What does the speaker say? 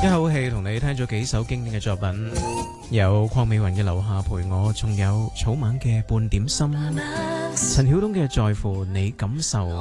一口氣同你聽咗幾首經典嘅作品，有鄺美雲嘅留下陪我，仲有草蜢嘅半點心，陳曉東嘅在乎你感受。